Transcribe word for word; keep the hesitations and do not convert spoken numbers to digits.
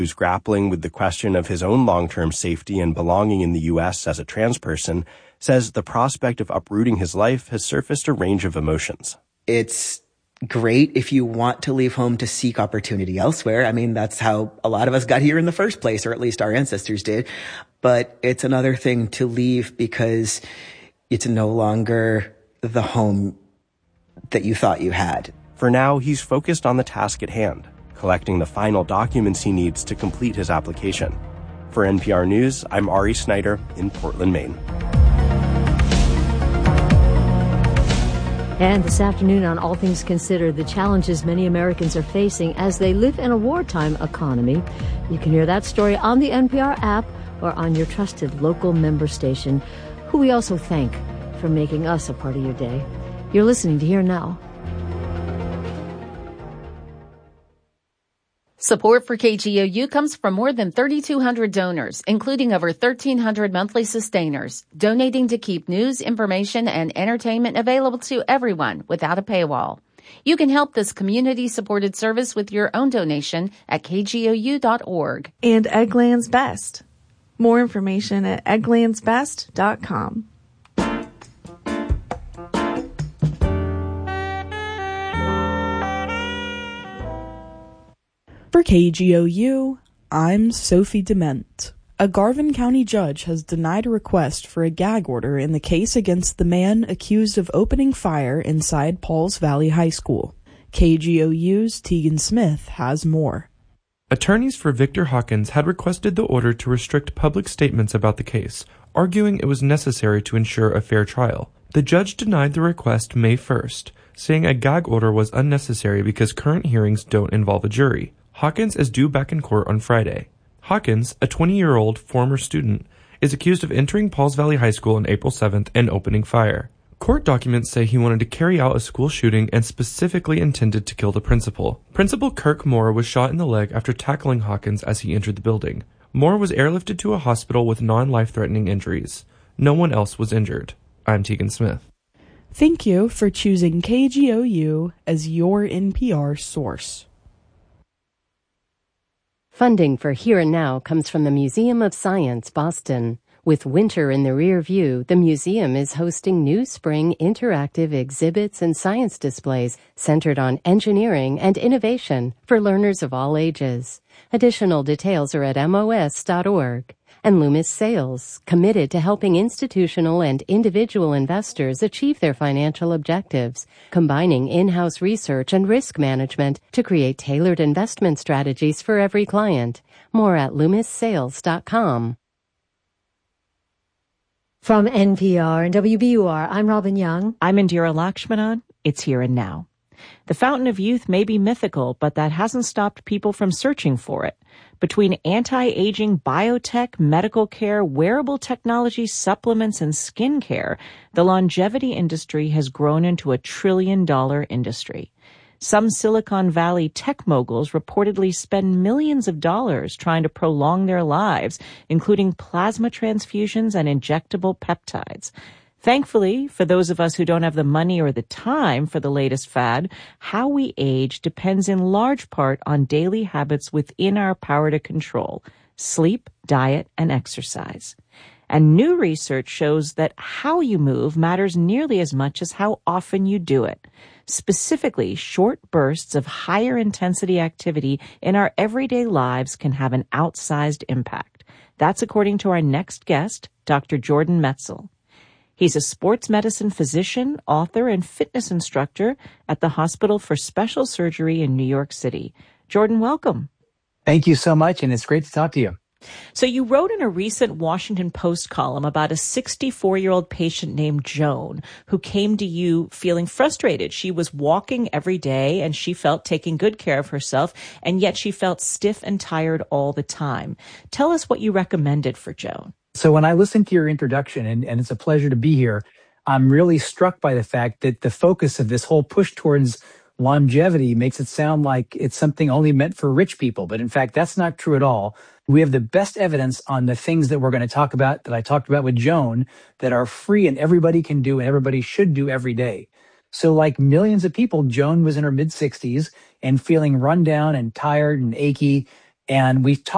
who's grappling with the question of his own long-term safety and belonging in the U S as a trans person, says the prospect of uprooting his life has surfaced a range of emotions. It's great if you want to leave home to seek opportunity elsewhere. I mean, that's how a lot of us got here in the first place, or at least our ancestors did. But it's another thing to leave because it's no longer the home that you thought you had. For now, he's focused on the task at hand, collecting the final documents he needs to complete his application. For N P R News, I'm Ari Snyder in Portland, Maine. And this afternoon on All Things Considered, the challenges many Americans are facing as they live in a wartime economy. You can hear that story on the N P R app or on your trusted local member station, who we also thank for making us a part of your day. You're listening to Here Now. Support for K G O U comes from more than thirty-two hundred donors, including over thirteen hundred monthly sustainers, donating to keep news, information, and entertainment available to everyone without a paywall. You can help this community-supported service with your own donation at k g o u dot org. And Eggland's Best. More information at egglands best dot com. For K G O U, I'm Sophie Dement. A Garvin County judge has denied a request for a gag order in the case against the man accused of opening fire inside Pauls Valley High School. K G O U's Tegan Smith has more. Attorneys for Victor Hawkins had requested the order to restrict public statements about the case, arguing it was necessary to ensure a fair trial. The judge denied the request May first, saying a gag order was unnecessary because current hearings don't involve a jury. Hawkins is due back in court on Friday. Hawkins, a twenty-year-old former student, is accused of entering Pauls Valley High School on April seventh and opening fire. Court documents say he wanted to carry out a school shooting and specifically intended to kill the principal. Principal Kirk Moore was shot in the leg after tackling Hawkins as he entered the building. Moore was airlifted to a hospital with non-life-threatening injuries. No one else was injured. I'm Tegan Smith. Thank you for choosing K G O U as your N P R source. Funding for Here and Now comes from the Museum of Science, Boston. With winter in the rear view, the museum is hosting new spring interactive exhibits and science displays centered on engineering and innovation for learners of all ages. Additional details are at M O S dot org. And Loomis Sayles, committed to helping institutional and individual investors achieve their financial objectives, combining in-house research and risk management to create tailored investment strategies for every client. More at loomis sales dot com. From N P R and W B U R, I'm Robin Young. I'm Indira Lakshmanan. It's Here and Now. The Fountain of Youth may be mythical, but that hasn't stopped people from searching for it. Between anti-aging biotech, medical care, wearable technology, supplements, and skincare, the longevity industry has grown into a trillion-dollar industry. Some Silicon Valley tech moguls reportedly spend millions of dollars trying to prolong their lives, including plasma transfusions and injectable peptides. Thankfully, for those of us who don't have the money or the time for the latest fad, how we age depends in large part on daily habits within our power to control: sleep, diet, and exercise. And new research shows that how you move matters nearly as much as how often you do it. Specifically, short bursts of higher intensity activity in our everyday lives can have an outsized impact. That's according to our next guest, Doctor Jordan Metzl. He's a sports medicine physician, author, and fitness instructor at the Hospital for Special Surgery in New York City. Jordan, welcome. Thank you so much, and it's great to talk to you. So you wrote in a recent Washington Post column about a sixty-four-year-old patient named Joan who came to you feeling frustrated. She was walking every day, and she felt taking good care of herself, and yet she felt stiff and tired all the time. Tell us what you recommended for Joan. So when I listened to your introduction, and, and it's a pleasure to be here, I'm really struck by the fact that the focus of this whole push towards longevity makes it sound like it's something only meant for rich people. But in fact, that's not true at all. We have the best evidence on the things that we're going to talk about, that I talked about with Joan, that are free and everybody can do and everybody should do every day. So like millions of people, Joan was in her mid-sixties and feeling run down and tired and achy. And we've talked